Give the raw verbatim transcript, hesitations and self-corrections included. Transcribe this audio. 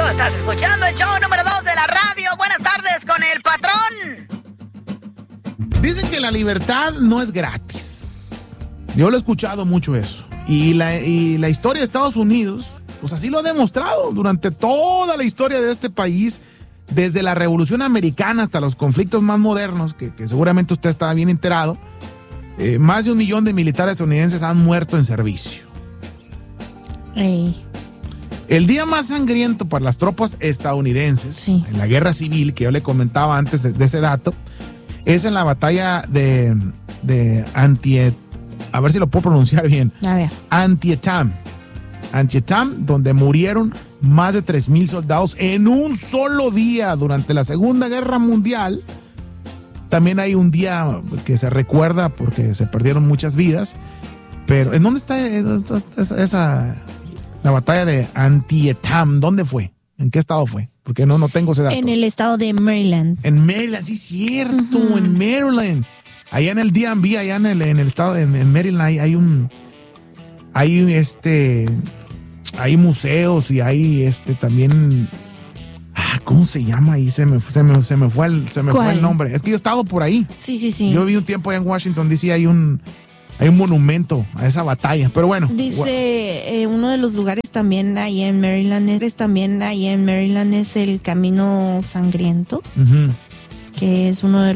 estás escuchando el show número dos de la radio. Buenas tardes con el patrón. Dicen que la libertad no es gratis. Yo lo he escuchado mucho eso. Y la, y la historia de Estados Unidos, pues así lo ha demostrado durante toda la historia de este país, desde la Revolución Americana hasta los conflictos más modernos, que, que seguramente usted estaba bien enterado. Eh, más de un millón de militares estadounidenses han muerto en servicio. Ey. El día más sangriento para las tropas estadounidenses, sí. en la guerra civil, que yo le comentaba antes de, de ese dato, es en la batalla de, de Antie, a ver si lo puedo pronunciar bien, a ver. Antietam. Antietam, donde murieron más de tres mil soldados en un solo día durante la Segunda Guerra Mundial. También hay un día que se recuerda porque se perdieron muchas vidas, pero ¿en dónde está esa, esa, esa la batalla de Antietam? ¿Dónde fue? ¿En qué estado fue? Porque no, no tengo ese dato. En el estado de Maryland. En Maryland, sí, cierto, Uh-huh. en Maryland. Allá en el D M V, allá en el, en el estado de en Maryland, hay, hay un. Hay este. Hay museos y hay este también. Ah, ¿cómo se llama ahí? Se me, se me, se me, fue, el, se me fue el nombre. Es que yo he estado por ahí. Sí, sí, sí. Yo viví un tiempo allá en Washington D C, hay un. Hay un monumento a esa batalla, pero bueno. Dice eh, uno de los lugares también ahí en Maryland, es también ahí en Maryland es el Camino Sangriento, uh-huh. que es uno de